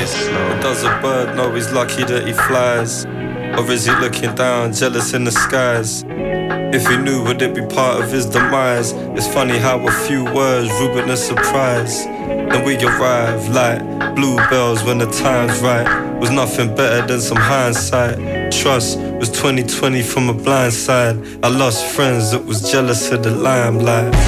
skies? Or does a bird know he's lucky that he flies? Or is he looking down, jealous in the skies? If he knew, would it be part of his demise? It's funny how a few words ruin a surprise. Then we arrive like bluebells when the time's right. Was nothing better than some hindsight. Trust was 20/20 from a blind side. I lost friends that was jealous of the limelight.